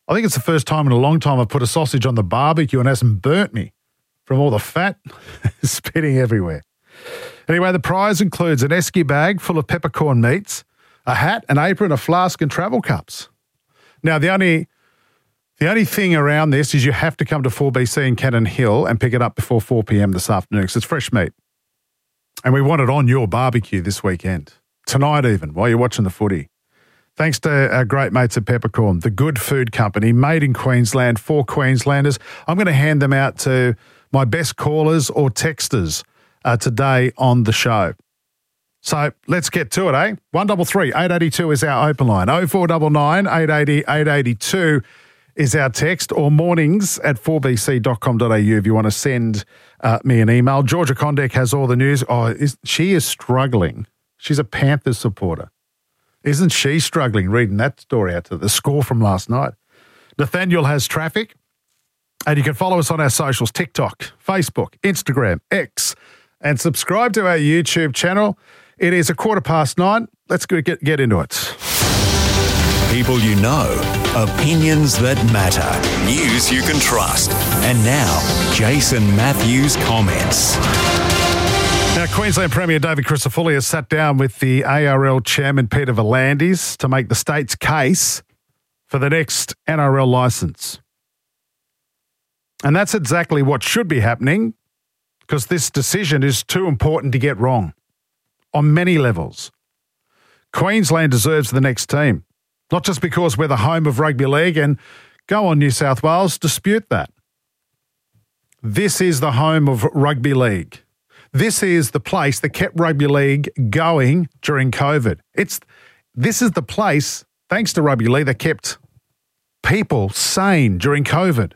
I think it's the first time in a long time I've put a sausage on the barbecue and it hasn't burnt me from all the fat spitting everywhere. Anyway, the prize includes an esky bag full of peppercorn meats, a hat, an apron, a flask and travel cups. Now, the only thing around this is you have to come to 4BC in Cannon Hill and pick it up before 4 p.m. this afternoon because it's fresh meat. And we want it on your barbecue this weekend, tonight even, while you're watching the footy. Thanks to our great mates at Peppercorn, the good food company, made in Queensland for Queenslanders. I'm going to hand them out to my best callers or texters today on the show. So let's get to it, eh? 133 882 is our open line. 0499 880 882 is our text, or mornings at 4bc.com.au if you want to send me an email. Georgia Condek has all the news. She is struggling. She's a Panthers supporter. Isn't she struggling reading that story out to the score from last night? Nathaniel has traffic, and you can follow us on our socials, TikTok, Facebook, Instagram, X, and subscribe to our YouTube channel. It is 9:15. Let's get into it. People you know, opinions that matter, news you can trust. And now, Jason Matthews comments. Now, Queensland Premier David Crisafulli has sat down with the ARL Chairman Peter V'landys to make the state's case for the next NRL licence. And that's exactly what should be happening, because this decision is too important to get wrong on many levels. Queensland deserves the next team, not just because we're the home of rugby league, and go on New South Wales, dispute that. This is the home of rugby league. This is the place that kept rugby league going during COVID. This is the place, thanks to rugby league, that kept people sane during COVID.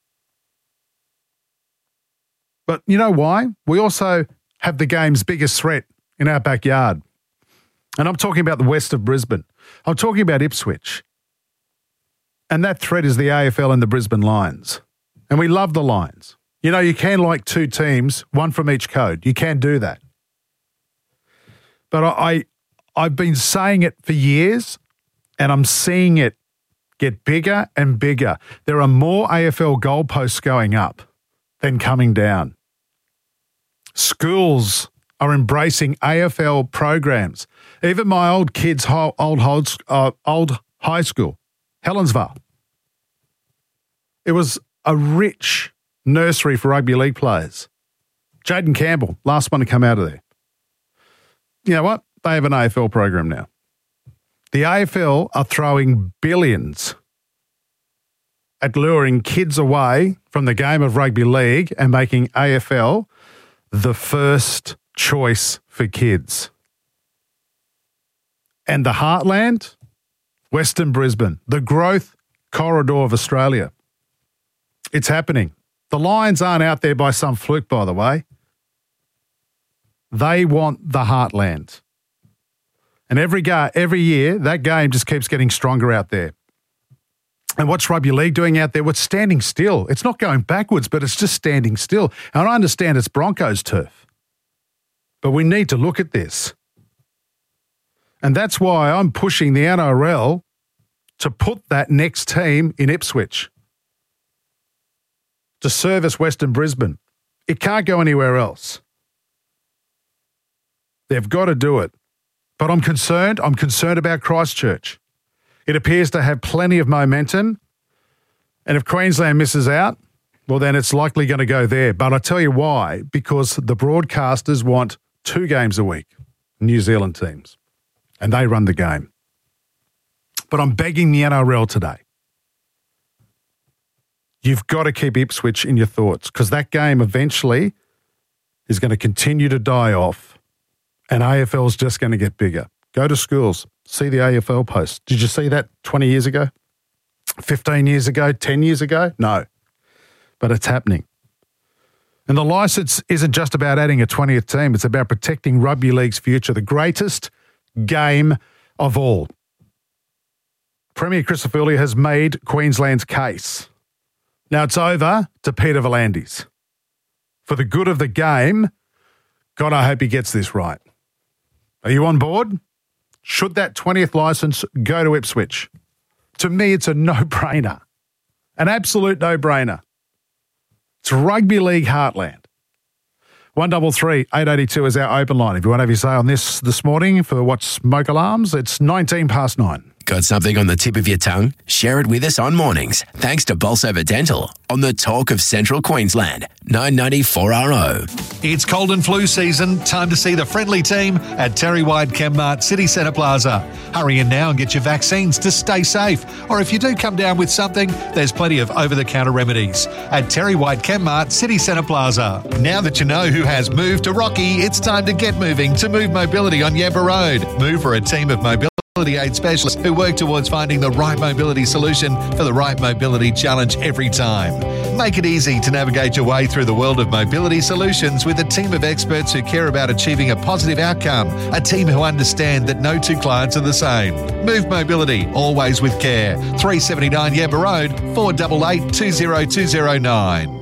But you know why? We also have the game's biggest threat in our backyard. And I'm talking about the west of Brisbane. I'm talking about Ipswich. And that threat is the AFL and the Brisbane Lions. And we love the Lions. You know, you can like two teams, one from each code. You can do that. But I've been saying it for years, and I'm seeing it get bigger and bigger. There are more AFL goalposts going up than coming down. Schools are embracing AFL programs. Even my old kids' old high school, Helensvale. It was a rich nursery for rugby league players. Jaden Campbell, last one to come out of there. You know what? They have an AFL program now. The AFL are throwing billions at luring kids away from the game of rugby league and making AFL the first choice for kids. And the heartland, Western Brisbane, the growth corridor of Australia. It's happening. The Lions aren't out there by some fluke, by the way. They want the heartland. And every year, that game just keeps getting stronger out there. And what's rugby league doing out there? What's standing still? It's not going backwards, but it's just standing still. And I understand it's Broncos turf. But we need to look at this. And that's why I'm pushing the NRL to put that next team in Ipswich to service Western Brisbane. It can't go anywhere else. They've got to do it. But I'm concerned. I'm concerned about Christchurch. It appears to have plenty of momentum. And if Queensland misses out, well, then it's likely going to go there. But I tell you why. Because the broadcasters want 2 games a week, New Zealand teams. And they run the game. But I'm begging the NRL today. You've got to keep Ipswich in your thoughts, because that game eventually is going to continue to die off, and AFL is just going to get bigger. Go to schools, see the AFL post. Did you see that 20 years ago, 15 years ago, 10 years ago? No, but it's happening. And the licence isn't just about adding a 20th team. It's about protecting rugby league's future, the greatest game of all. Premier Crisafulli has made Queensland's case. Now it's over to Peter V'landys. For the good of the game, God, I hope he gets this right. Are you on board? Should that 20th licence go to Ipswich? To me, it's a no-brainer. An absolute no-brainer. It's rugby league heartland. 133 882 is our open line. If you want to have your say on this morning for What's Smoke Alarms, it's 9:19. Got something on the tip of your tongue? Share it with us on mornings. Thanks to Bolsover Dental on the Talk of Central Queensland, 990-4RO. It's cold and flu season. Time to see the friendly team at Terry White Chemmart City Centre Plaza. Hurry in now and get your vaccines to stay safe. Or if you do come down with something, there's plenty of over-the-counter remedies at Terry White Chemmart City Centre Plaza. Now that you know who has moved to Rocky, it's time to get moving to Move Mobility on Yamba Road. Move for a team of mobility aid specialists who work towards finding the right mobility solution for the right mobility challenge every time. Make it easy to navigate your way through the world of mobility solutions with a team of experts who care about achieving a positive outcome, a team who understand that no two clients are the same. Move Mobility, always with care. 379 Yamba Road, 488 20209.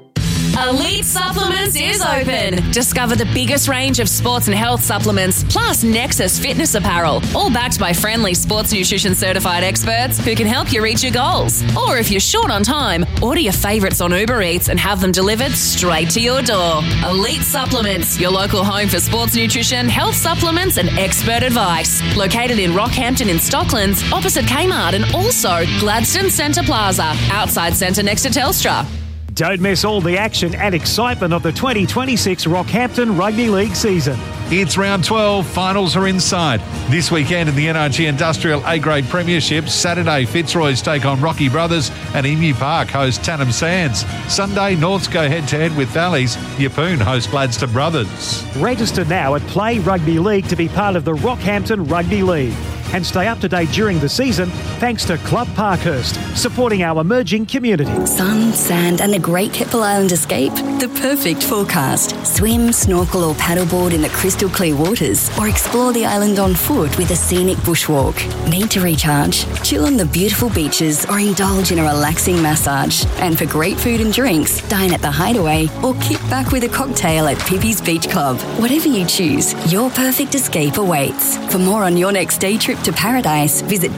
Elite Supplements is open. Discover the biggest range of sports and health supplements, plus Nexus fitness apparel, all backed by friendly sports nutrition certified experts who can help you reach your goals. Or if you're short on time, order your favourites on Uber Eats and have them delivered straight to your door. Elite Supplements, your local home for sports nutrition, health supplements and expert advice. Located in Rockhampton in Stocklands, opposite Kmart, and also Gladstone Centre Plaza, outside centre next to Telstra. Don't miss all the action and excitement of the 2026 Rockhampton Rugby League season. It's round 12. Finals are inside. This weekend in the NRG Industrial A-Grade Premiership, Saturday Fitzroy's take on Rocky Brothers and Emu Park host Tannum Sands. Sunday, Norths go head-to-head with Valleys. Yeppoon host Gladstone Brothers. Register now at Play Rugby League to be part of the Rockhampton Rugby League. And stay up to date during the season thanks to Club Parkhurst, supporting our emerging community. Sun, sand and a great Keppel Island escape? The perfect forecast. Swim, snorkel or paddleboard in the crystal clear waters, or explore the island on foot with a scenic bushwalk. Need to recharge? Chill on the beautiful beaches or indulge in a relaxing massage. And for great food and drinks, dine at the Hideaway or kick back with a cocktail at Pippi's Beach Club. Whatever you choose, your perfect escape awaits. For more on your next day trip to paradise, visit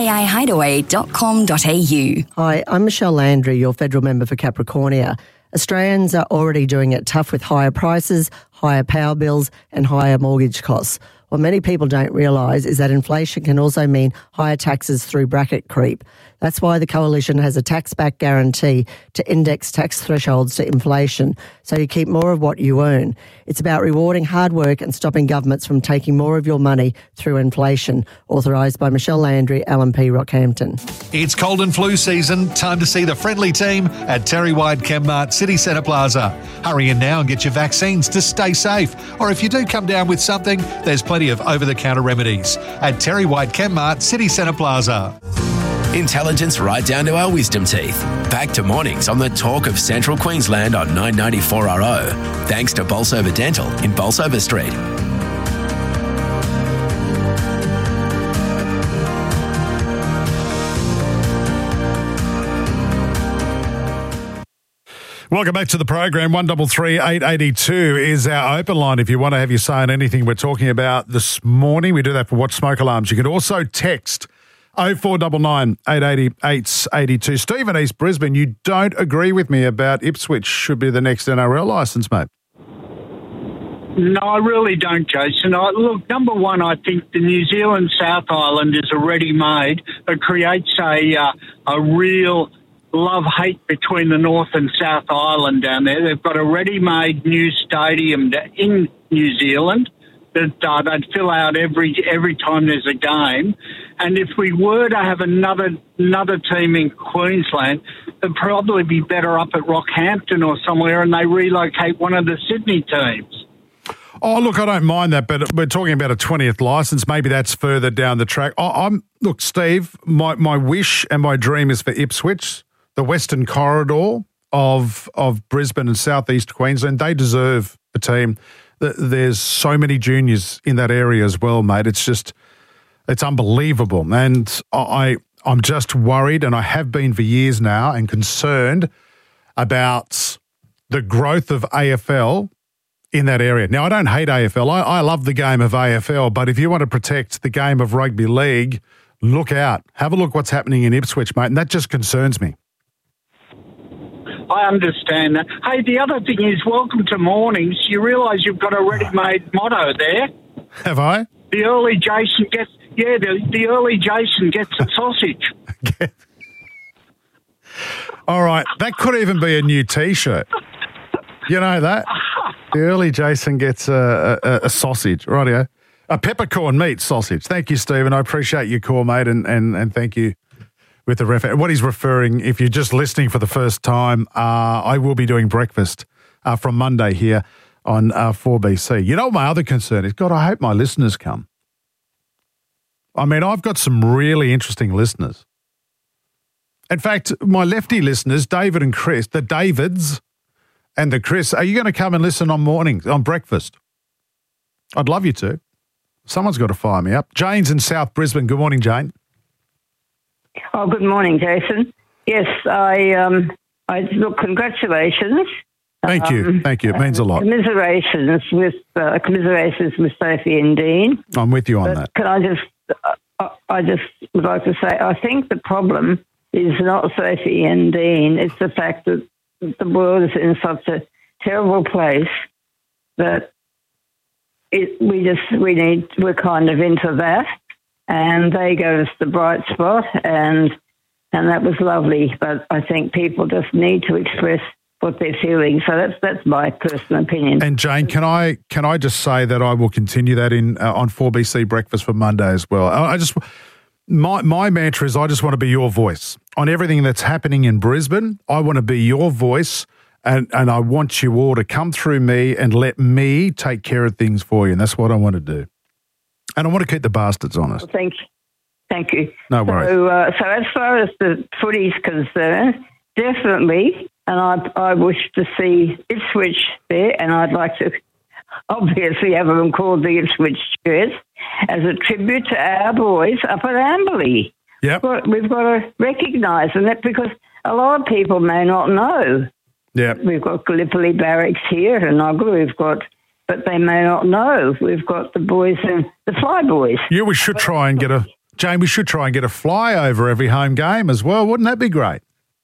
gkihideaway.com.au. Hi, I'm Michelle Landry, your federal member for Capricornia. Australians are already doing it tough with higher prices, higher power bills and higher mortgage costs. What many people don't realise is that inflation can also mean higher taxes through bracket creep. That's why the Coalition has a tax-back guarantee to index tax thresholds to inflation, so you keep more of what you earn. It's about rewarding hard work and stopping governments from taking more of your money through inflation. Authorised by Michelle Landry, LNP Rockhampton. It's cold and flu season. Time to see the friendly team at Terry White Chemmart City Centre Plaza. Hurry in now and get your vaccines to stay safe. Or if you do come down with something, there's plenty of over-the-counter remedies at Terry White Chemmart City Centre Plaza. Intelligence right down to our wisdom teeth. Back to mornings on the Talk of Central Queensland on 990-4RO. Thanks to Bolsover Dental in Bolsover Street. Welcome back to the program. 133 882 is our open line if you want to have your say on anything we're talking about this morning. We do that for Watch Smoke Alarms. You can also text 0499 880 882. Stephen, East Brisbane, you don't agree with me about Ipswich should be the next NRL licence, mate. No, I really don't, Jason. Look, number one, I think the New Zealand South Island is already made. It creates a real love-hate between the North and South Island down there. They've got a ready-made new stadium in New Zealand that they'd fill out every time there's a game. And if we were to have another team in Queensland, it'd probably be better up at Rockhampton or somewhere, and they relocate one of the Sydney teams. Oh, look, I don't mind that, but we're talking about a 20th licence. Maybe that's further down the track. Look, Steve, my wish and my dream is for Ipswich, the Western Corridor of Brisbane and southeast Queensland. They deserve a team. There's so many juniors in that area as well, mate. It's unbelievable. And I'm just worried, and I have been for years now, and concerned about the growth of AFL in that area. Now, I don't hate AFL. I love the game of AFL, but if you want to protect the game of rugby league, look out. Have a look what's happening in Ipswich, mate, and that just concerns me. I understand that. Hey, the other thing is, welcome to mornings. You realise you've got a ready-made motto there. Have I? The early Jason gets, the early Jason gets a sausage. All right, that could even be a new T-shirt. You know that? The early Jason gets a sausage, rightio. A peppercorn meat sausage. Thank you, Stephen. I appreciate your call, mate, and thank you with the reference. What he's referring, if you're just listening for the first time, I will be doing breakfast from Monday here on 4BC. You know what my other concern is? God, I hope my listeners come. I mean, I've got some really interesting listeners. In fact, my lefty listeners, David and Chris, the Davids and the Chris, are you going to come and listen on mornings, on breakfast? I'd love you to. Someone's got to fire me up. Jane's in South Brisbane. Good morning, Jane. Oh, good morning, Jason. Yes, I look, congratulations. Thank you. Thank you. It means a lot. Commiserations with Sophie and Dean. I'm with you on that. Can I just would like to say, I think the problem is not Sophie and Dean. It's the fact that the world is in such a terrible place that we're kind of into that, and they gave us the bright spot, and that was lovely. But I think people just need to express what they're feeling. So that's my personal opinion. And Jane, can I just say that I will continue that on 4BC Breakfast for Monday as well. My mantra is I just want to be your voice on everything that's happening in Brisbane. I want to be your voice. And I want you all to come through me and let me take care of things for you. And that's what I want to do. And I want to keep the bastards honest. Well, thank you. No worries. So as far as the footy's concerned, definitely, and I wish to see Ipswich there, and I'd like to obviously have them called the Ipswich Shirts as a tribute to our boys up at Amberley. Yep. We've got to recognise that, because a lot of people may not know. Yeah, we've got Gallipoli Barracks here and Noggle. But they may not know. We've got the boys and the Fly Boys. Yeah, we should try and get a flyover every home game as well. Wouldn't that be great?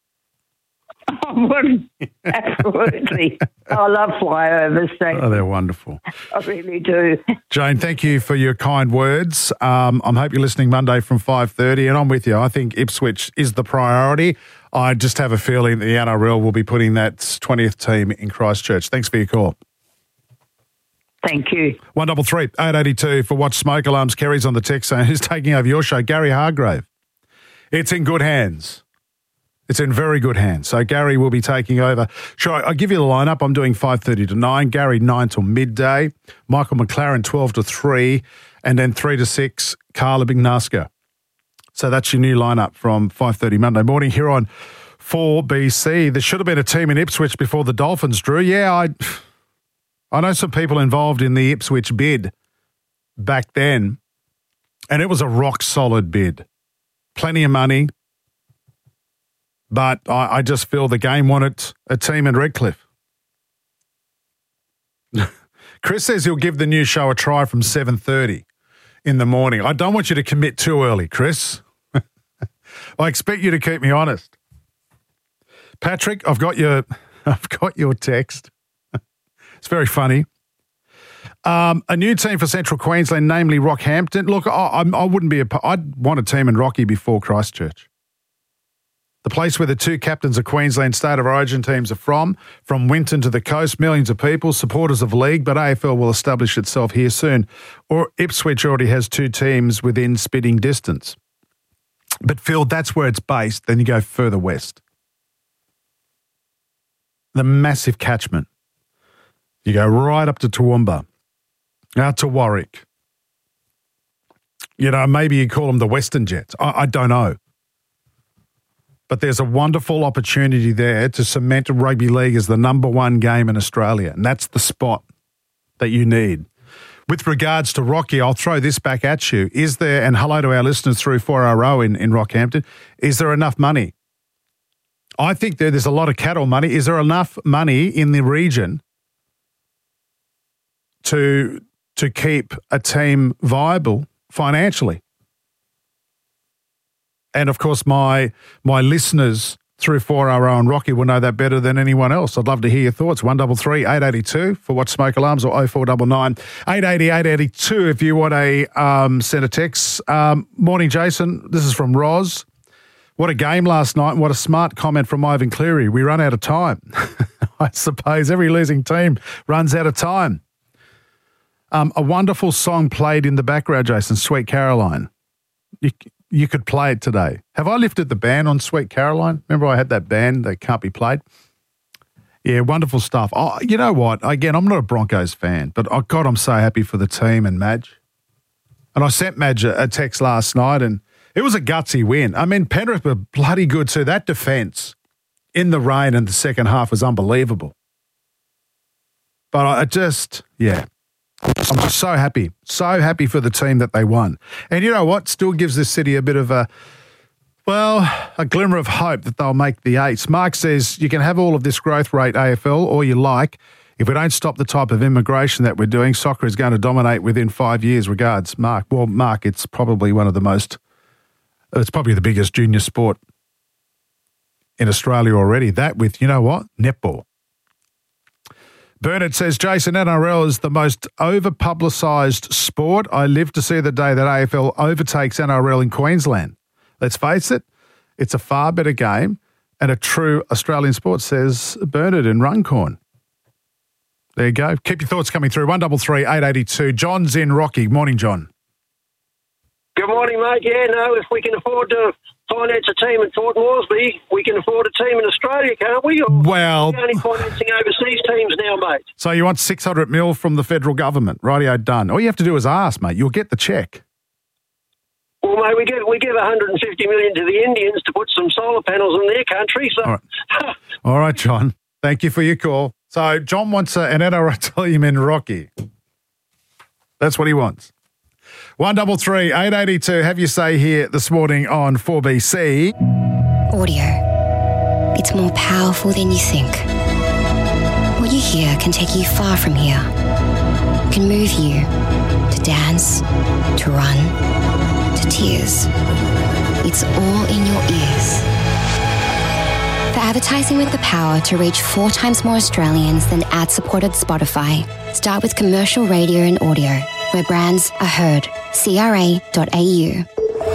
Absolutely. I love flyovers. Oh, they're wonderful. I really do. Jane, thank you for your kind words. I hope you're listening Monday from 5:30, and I'm with you. I think Ipswich is the priority. I just have a feeling the NRL will be putting that 20th team in Christchurch. Thanks for your call. Thank you. 133 882 for Watch Smoke Alarms. Kerry's on the text saying, who's taking over your show? Gary Hargrave. It's in good hands. It's in very good hands. So Gary will be taking over. Sure, I'll give you the lineup. I'm doing 5:30 to 9. Gary, 9 till midday. Michael McLaren, 12 to 3. And then 3 to 6, Carla Bignaska. So that's your new lineup from 5:30 Monday morning here on 4BC. There should have been a team in Ipswich before the Dolphins drew. Yeah, I know some people involved in the Ipswich bid back then, and it was a rock-solid bid. Plenty of money, but I just feel the game wanted a team in Redcliffe. Chris says he'll give the new show a try from 7:30 in the morning. I don't want you to commit too early, Chris. I expect you to keep me honest. Patrick, I've got your text. It's very funny. A new team for Central Queensland, namely Rockhampton. Look, I wouldn't be I'd want a team in Rocky before Christchurch. The place where the two captains of Queensland State of Origin teams are from Winton to the coast, millions of people, supporters of the league, but AFL will establish itself here soon. Or Ipswich already has two teams within spitting distance. But Phil, that's where it's based. Then you go further west. The massive catchment. You go right up to Toowoomba, out to Warwick. You know, maybe you call them the Western Jets. I don't know. But there's a wonderful opportunity there to cement rugby league as the number one game in Australia, and that's the spot that you need. With regards to Rocky, I'll throw this back at you. Is there, and hello to our listeners through 4RO in Rockhampton, is there enough money? I think there's a lot of cattle money. Is there enough money in the region to keep a team viable financially? And, of course, my listeners through 4RO, and Rocky will know that better than anyone else. I'd love to hear your thoughts. 133 882 for Watch Smoke Alarms, or 0499 880 882 if you want a send a text. Morning, Jason. This is from Roz. What a game last night, and what a smart comment from Ivan Cleary. We run out of time. I suppose every losing team runs out of time. A wonderful song played in the background, Jason, Sweet Caroline. You could play it today. Have I lifted the ban on Sweet Caroline? Remember I had that ban that can't be played? Yeah, wonderful stuff. Oh, you know what? Again, I'm not a Broncos fan, but God, I'm so happy for the team and Madge. And I sent Madge a text last night, and it was a gutsy win. I mean, Penrith were bloody good too. That defence in the rain in the second half was unbelievable. But I'm just so happy for the team that they won. And you know what? Still gives this city a bit of a glimmer of hope that they'll make the eights. Mark says you can have all of this growth rate, AFL, all you like. If we don't stop the type of immigration that we're doing, soccer is going to dominate within 5 years. Regards, Mark. Well, Mark, it's probably it's probably the biggest junior sport in Australia already. That with, you know what? Netball. Bernard says, Jason, NRL is the most over-publicised sport. I live to see the day that AFL overtakes NRL in Queensland. Let's face it, it's a far better game and a true Australian sport, says Bernard in Runcorn. There you go. Keep your thoughts coming through. 133 882. John's in Rocky. Morning, John. Good morning, mate. Yeah, no, if we can afford to finance a team in Port Moresby, we can afford a team in Australia, can't we? Well, we're only financing overseas teams now, mate. So you want 600 mil from the federal government. Rightio, done. All you have to do is ask, mate. You'll get the cheque. Well, mate, we give 150 million to the Indians to put some solar panels in their country. So. All right. All right, John. Thank you for your call. So John wants an NRL team in Rocky. That's what he wants. 133 882. Have your say here this morning on 4BC. Audio. It's more powerful than you think. What you hear can take you far from here. It can move you to dance, to run, to tears. It's all in your ears. For advertising with the power to reach 4 times more Australians than ad-supported Spotify, start with commercial radio and audio, where brands are heard. CRA.au.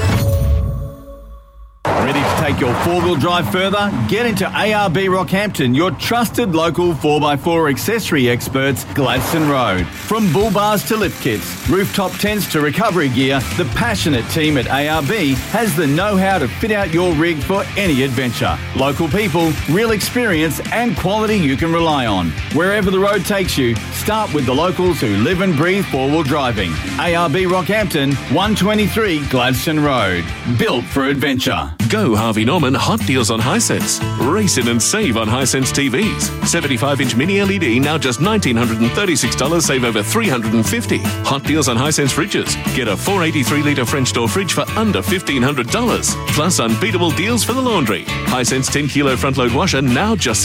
Ready to take your four-wheel drive further? Get into ARB Rockhampton, your trusted local 4x4 accessory experts, Gladstone Road. From bull bars to lift kits, rooftop tents to recovery gear, the passionate team at ARB has the know-how to fit out your rig for any adventure. Local people, real experience and quality you can rely on. Wherever the road takes you, start with the locals who live and breathe four-wheel driving. ARB Rockhampton, 123 Gladstone Road. Built for adventure. Go Harvey Norman Hot Deals on Hisense. Race in and save on Hisense TVs. 75-inch mini LED, now just $1,936, save over $350. Hot Deals on Hisense fridges. Get a 483-litre French door fridge for under $1,500. Plus unbeatable deals for the laundry. Hisense 10-kilo front-load washer, now just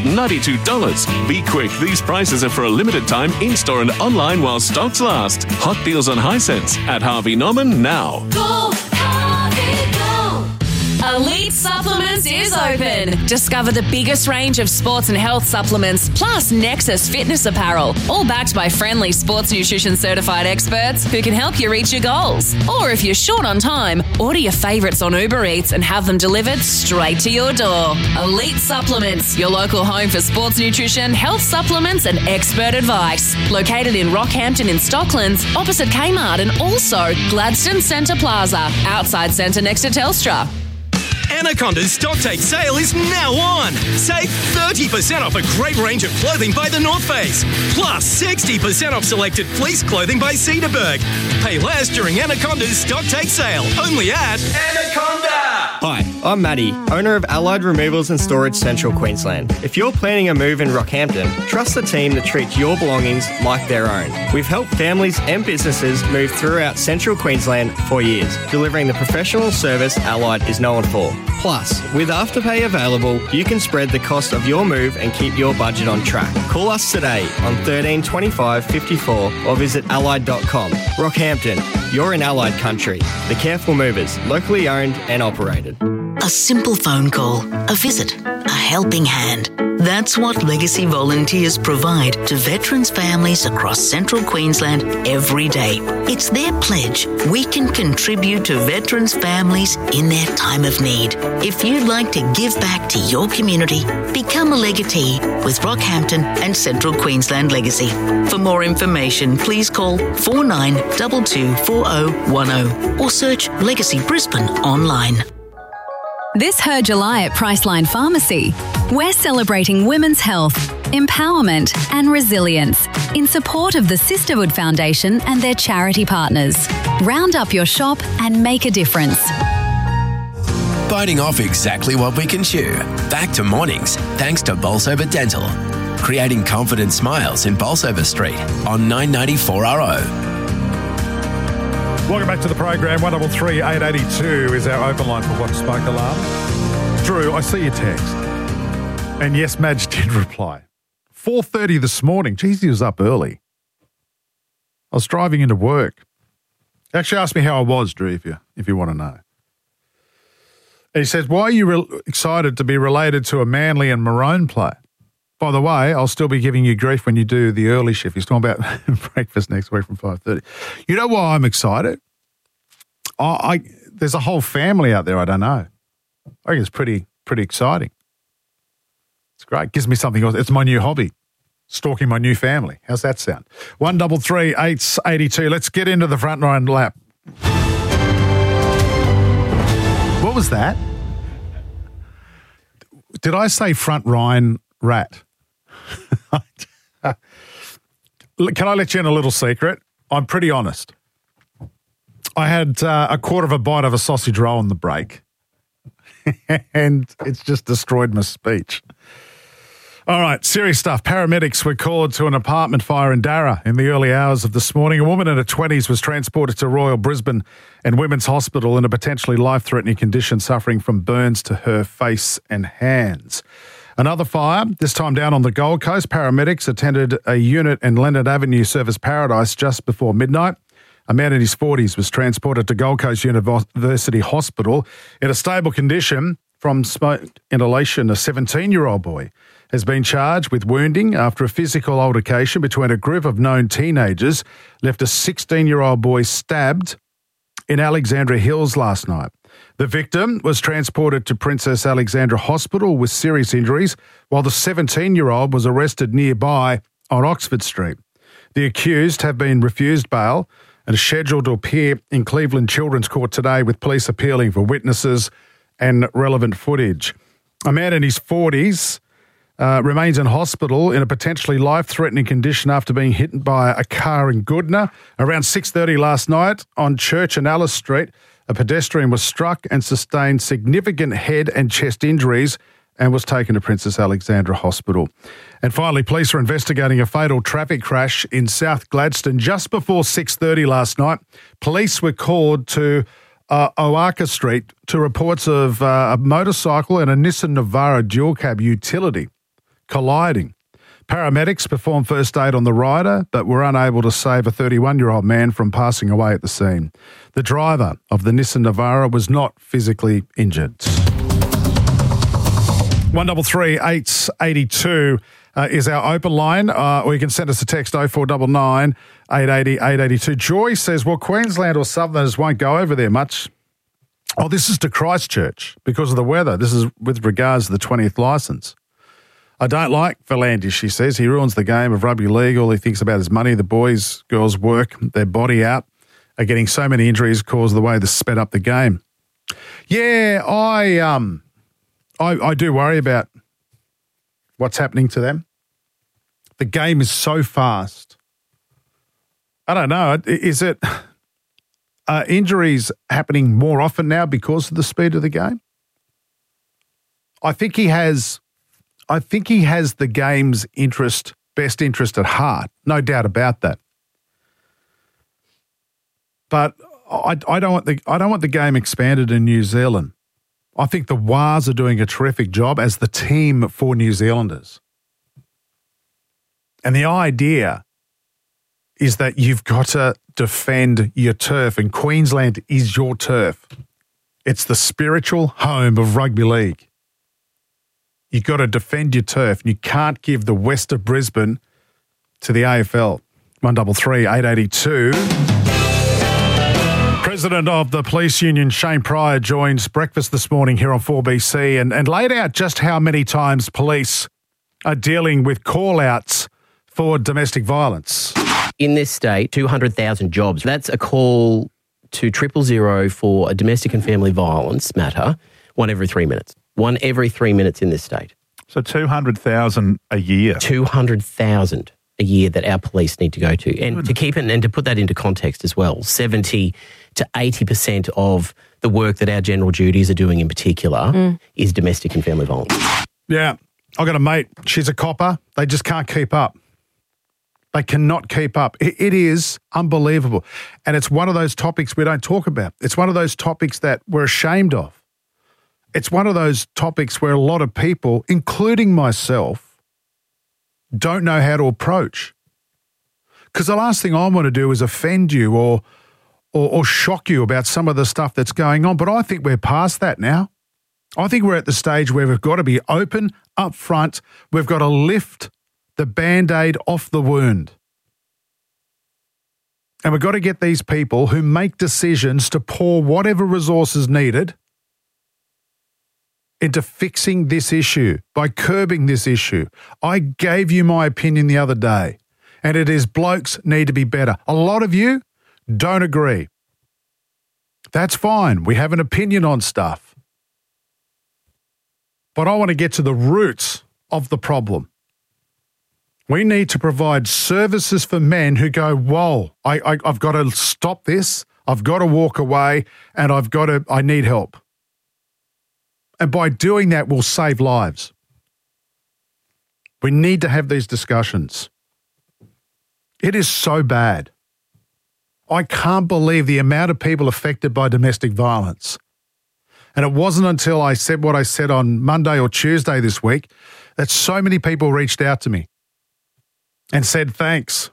$692. Be quick, these prices are for a limited time in-store and online while stocks last. Hot Deals on Hisense at Harvey Norman now. Go, Harvey, go! Elite Supplements is open. Discover the biggest range of sports and health supplements, plus Nexus fitness apparel, all backed by friendly sports nutrition certified experts who can help you reach your goals. Or if you're short on time, order your favourites on Uber Eats and have them delivered straight to your door. Elite Supplements, your local home for sports nutrition, health supplements and expert advice. Located in Rockhampton in Stocklands, opposite Kmart, and also Gladstone Centre Plaza, outside Centre next to Telstra. Anaconda's Stocktake sale is now on. Save 30% off a great range of clothing by The North Face. Plus 60% off selected fleece clothing by Cedarburg. Pay less during Anaconda's Stocktake sale. Only at Anaconda. Hi, I'm Matty, owner of Allied Removals and Storage Central Queensland. If you're planning a move in Rockhampton, trust the team that treats your belongings like their own. We've helped families and businesses move throughout Central Queensland for years, delivering the professional service Allied is known for. Plus, with Afterpay available, you can spread the cost of your move and keep your budget on track. Call us today on 13 25 54 or visit allied.com. Rockhampton, you're in Allied country. The Careful Movers, locally owned and operated. A simple phone call, a visit, a helping hand. That's what Legacy volunteers provide to veterans' families across central Queensland every day. It's their pledge we can contribute to veterans' families in their time of need. If you'd like to give back to your community, become a legatee with Rockhampton and Central Queensland Legacy. For more information, please call 49224010 or search Legacy Brisbane online. This Her July at Priceline Pharmacy, we're celebrating women's health, empowerment and resilience in support of the Sisterhood Foundation and their charity partners. Round up your shop and make a difference. Biting off exactly what we can chew. Back to mornings, thanks to Bolsover Dental. Creating confident smiles in Bolsover Street on 994RO. Welcome back to the program. 133 882 is our open line for What Smoke Alarm. Drew, I see your text. And yes, Madge did reply. 4:30 this morning. Geez, he was up early. I was driving into work. Actually asked me how I was, Drew, if you want to know. And he says, why are you excited to be related to a Manly and Maroon player? By the way, I'll still be giving you grief when you do the early shift. He's talking about breakfast next week from 5:30. You know why I'm excited? There's a whole family out there I don't know. I think it's pretty exciting. It's great. Gives me something else. It's my new hobby, stalking my new family. How's that sound? 133 882. Let's get into the front line lap. What was that? Did I say front Rhine rat? Can I let you in a little secret? I'm pretty honest. I had a quarter of a bite of a sausage roll on the break, and it's just destroyed my speech. All right, serious stuff. Paramedics were called to an apartment fire in Darra in the early hours of this morning. A woman in her 20s was transported to Royal Brisbane and Women's Hospital in a potentially life-threatening condition, suffering from burns to her face and hands. Another fire, this time down on the Gold Coast. Paramedics attended a unit in Leonard Avenue, Service Paradise, just before midnight. A man in his 40s was transported to Gold Coast University Hospital in a stable condition from smoke inhalation. A 17-year-old boy has been charged with wounding after a physical altercation between a group of known teenagers left a 16-year-old boy stabbed in Alexandra Hills last night. The victim was transported to Princess Alexandra Hospital with serious injuries, while the 17-year-old was arrested nearby on Oxford Street. The accused have been refused bail and are scheduled to appear in Cleveland Children's Court today, with police appealing for witnesses and relevant footage. A man in his 40s remains in hospital in a potentially life-threatening condition after being hit by a car in Goodna. Around 6:30 last night on Church and Alice Street, a pedestrian was struck and sustained significant head and chest injuries and was taken to Princess Alexandra Hospital. And finally, police are investigating a fatal traffic crash in South Gladstone just before 6:30 last night. Police were called to Oaka Street to reports of a motorcycle and a Nissan Navara dual cab utility colliding. Paramedics performed first aid on the rider, but were unable to save a 31-year-old man from passing away at the scene. The driver of the Nissan Navara was not physically injured. 133 882 is our open line, or you can send us a text 0499 880 882. Joy says, well, Queensland or Southerners won't go over there much. Oh, this is to Christchurch because of the weather. This is with regards to the 20th licence. I don't like V'landys, she says. He ruins the game of rugby league. All he thinks about is money. The boys, girls work their body out, are getting so many injuries caused the way they sped up the game. Yeah, I do worry about what's happening to them. The game is so fast. I don't know. Is it injuries happening more often now because of the speed of the game? I think he has the game's best interest at heart. No doubt about that. But I don't want the game expanded in New Zealand. I think the Wars are doing a terrific job as the team for New Zealanders. And the idea is that you've got to defend your turf, and Queensland is your turf. It's the spiritual home of rugby league. You've got to defend your turf, and you can't give the west of Brisbane to the AFL. 133 882. President of the Police Union, Shane Pryor, joins breakfast this morning here on 4BC and laid out just how many times police are dealing with call-outs for domestic violence. In this state, 200,000 jobs. That's a call to 000 for a domestic and family violence matter, one every 3 minutes. One every 3 minutes in this state. So 200,000 a year. 200,000 a year that our police need to go to. And to keep it and to put that into context as well, 70 to 80% of the work that our general duties are doing in particular is domestic and family violence. Yeah. I've got a mate. She's a copper. They just can't keep up. They cannot keep up. It is unbelievable. And it's one of those topics we don't talk about. It's one of those topics that we're ashamed of. It's one of those topics where a lot of people, including myself, don't know how to approach. Because the last thing I want to do is offend you or shock you about some of the stuff that's going on. But I think we're past that now. I think we're at the stage where we've got to be open, up front. We've got to lift the Band-Aid off the wound. And we've got to get these people who make decisions to pour whatever resources needed into fixing this issue, by curbing this issue. I gave you my opinion the other day, and it is blokes need to be better. A lot of you don't agree. That's fine. We have an opinion on stuff. But I want to get to the roots of the problem. We need to provide services for men who go, whoa, I've got to stop this. I've got to walk away, and I need help. And by doing that, we'll save lives. We need to have these discussions. It is so bad. I can't believe the amount of people affected by domestic violence. And it wasn't until I said what I said on Monday or Tuesday this week that so many people reached out to me and said, thanks.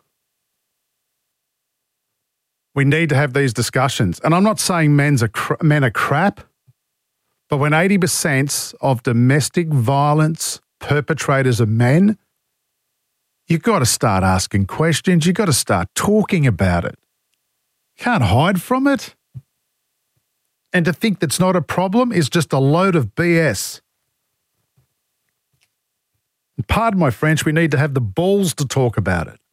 We need to have these discussions. And I'm not saying men are crap. But when 80% of domestic violence perpetrators are men, you've got to start asking questions. You've got to start talking about it. You can't hide from it. And to think that's not a problem is just a load of BS. And pardon my French, we need to have the balls to talk about it.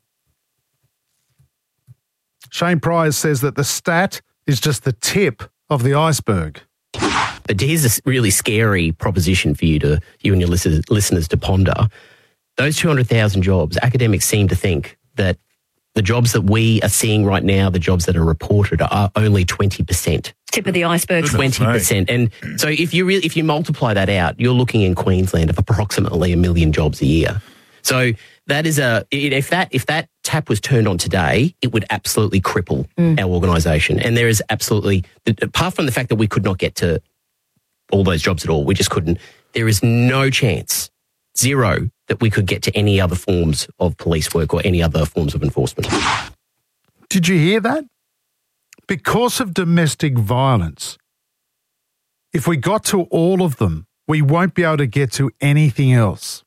Shane Pryor says that the stat is just the tip of the iceberg. But here's a really scary proposition for you and your listeners to ponder. Those 200,000 jobs, academics seem to think that the jobs that we are seeing right now, the jobs that are reported, are only 20%. Tip of the iceberg. 20%. And so if you multiply that out, you're looking in Queensland of approximately 1 million jobs a year. So that is if that tap was turned on today, it would absolutely cripple our organisation. And there is absolutely, apart from the fact that we could not get to all those jobs at all, we just couldn't. There is no chance, zero, that we could get to any other forms of police work or any other forms of enforcement. Did you hear that? Because of domestic violence, if we got to all of them, we won't be able to get to anything else.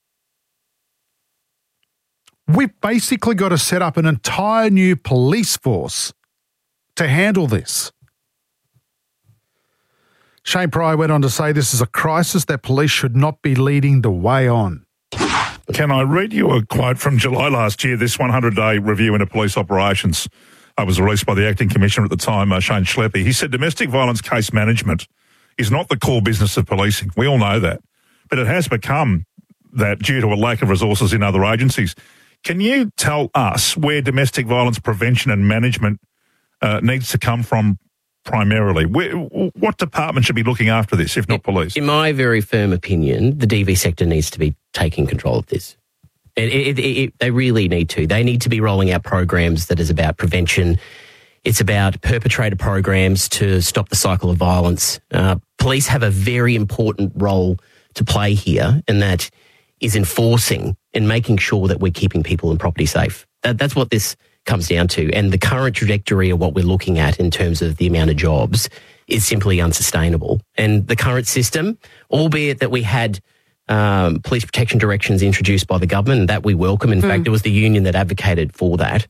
We've basically got to set up an entire new police force to handle this. Shane Pryor went on to say this is a crisis that police should not be leading the way on. Can I read you a quote from July last year, this 100-day review into police operations was released by the acting commissioner at the time, Shane Schleppe. He said domestic violence case management is not the core business of policing. We all know that. But it has become that due to a lack of resources in other agencies. Can you tell us where domestic violence prevention and management needs to come from primarily? What department should be looking after this, if not police? In my very firm opinion, the DV sector needs to be taking control of this. They really need to. They need to be rolling out programs that is about prevention. It's about perpetrator programs to stop the cycle of violence. Police have a very important role to play here, and that is enforcing and making sure that we're keeping people and property safe. That's what this comes down to. And the current trajectory of what we're looking at in terms of the amount of jobs is simply unsustainable. And the current system, albeit that we had police protection directions introduced by the government, and that we welcome. In fact, it was the union that advocated for that.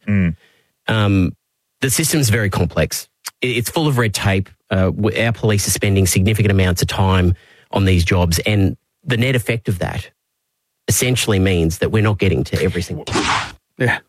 The system's very complex. It's full of red tape. Our police are spending significant amounts of time on these jobs, and the net effect of that essentially means that we're not getting to every single one. Yeah.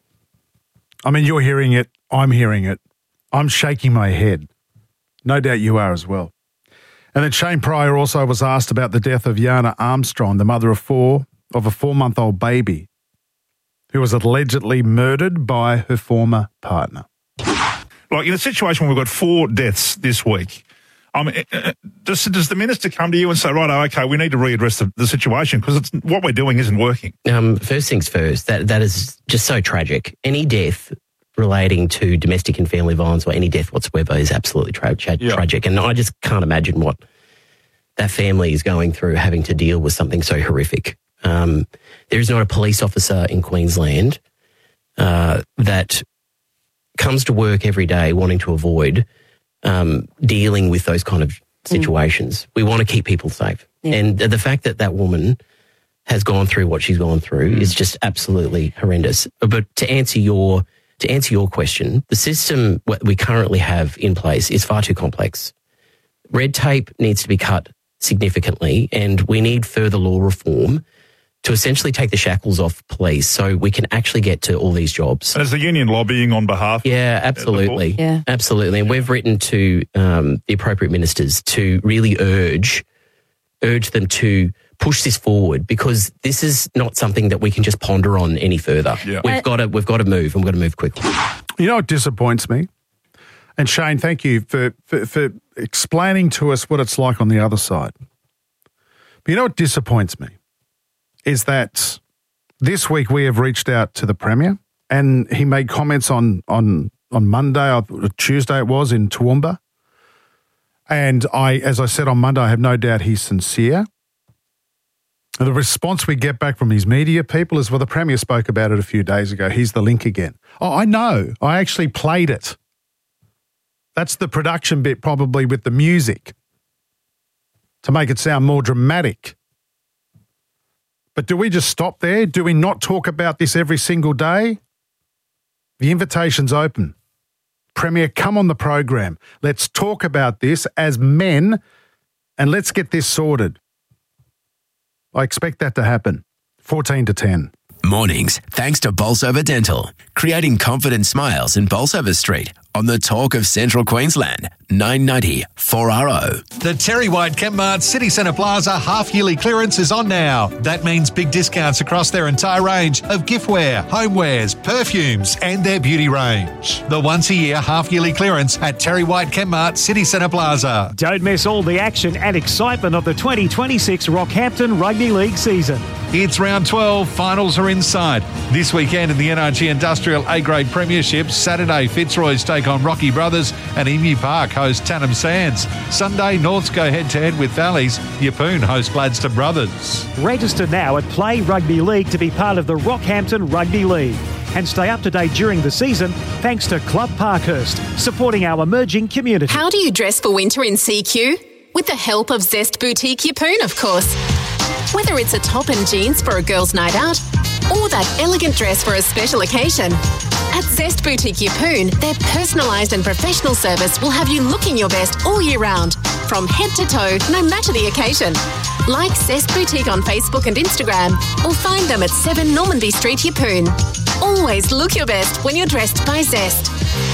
I mean, you're hearing it. I'm hearing it. I'm shaking my head. No doubt you are as well. And then Shane Pryor also was asked about the death of Yana Armstrong, the mother of a 4-month-old baby who was allegedly murdered by her former partner. Like in a situation where we've got 4 deaths this week, does the minister come to you and say, right, okay, we need to readdress the situation because what we're doing isn't working? First things first, that is just so tragic. Any death relating to domestic and family violence or any death whatsoever is absolutely tragic. And I just can't imagine what that family is going through, having to deal with something so horrific. There is not a police officer in Queensland that comes to work every day wanting to avoid dealing with those kind of situations. We want to keep people safe. Yeah. And the fact that that woman has gone through what she's gone through is just absolutely horrendous. But to answer your question, the system we currently have in place is far too complex. Red tape needs to be cut significantly, and we need further law reform to essentially take the shackles off police so we can actually get to all these jobs. And is the union lobbying on behalf? Yeah, absolutely. Yeah. Absolutely. And we've written to the appropriate ministers to really urge them to push this forward, because this is not something that we can just ponder on any further. Yeah. We've got to move, and we've got to move quickly. You know what disappoints me? And Shane, thank you for explaining to us what it's like on the other side. But you know what disappoints me? Is that this week we have reached out to the Premier, and he made comments on Monday or Tuesday it was in Toowoomba. And as I said on Monday, I have no doubt he's sincere. And the response we get back from his media people is, well, the Premier spoke about it a few days ago. Here's the link again. Oh, I know. I actually played it. That's the production bit, probably with the music, to make it sound more dramatic. But do we just stop there? Do we not talk about this every single day? The invitation's open. Premier, come on the program. Let's talk about this as men, and let's get this sorted. I expect that to happen. 14-10. Mornings, thanks to Bolsover Dental, creating confident smiles in Bolsover Street on the Talk of Central Queensland, 990 4RO. The Terry White Chemmart City Centre Plaza half-yearly clearance is on now. That means big discounts across their entire range of giftware, homewares, perfumes and their beauty range. The once-a-year half-yearly clearance at Terry White Chemmart City Centre Plaza. Don't miss all the action and excitement of the 2026 Rockhampton Rugby League season. It's round 12, finals are inside. This weekend in the NRG Industrial A-Grade Premiership, Saturday Fitzroy's take on Rocky Brothers and Emu Park host Tannum Sands. Sunday, Norths go head-to-head with Valleys. Yeppoon host Gladstone Brothers. Register now at Play Rugby League to be part of the Rockhampton Rugby League. And stay up to date during the season thanks to Club Parkhurst, supporting our emerging community. How do you dress for winter in CQ? With the help of Zest Boutique Yeppoon, of course. Whether it's a top and jeans for a girl's night out or that elegant dress for a special occasion, at Zest Boutique Yeppoon, their personalised and professional service will have you looking your best all year round, from head to toe, no matter the occasion. Like Zest Boutique on Facebook and Instagram, or find them at 7 Normanby Street, Yeppoon. Always look your best when you're dressed by Zest.